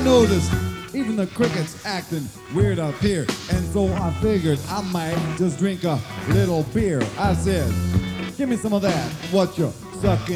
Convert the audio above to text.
noticed even the crickets acting weird up here, and so I figured I might just drink a little beer. I said, give me some of that, what you sucking